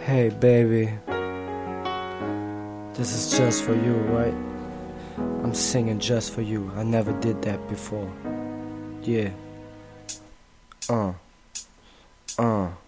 Hey baby, this is just for you, right? I'm singing just for you. I never did that before. Yeah.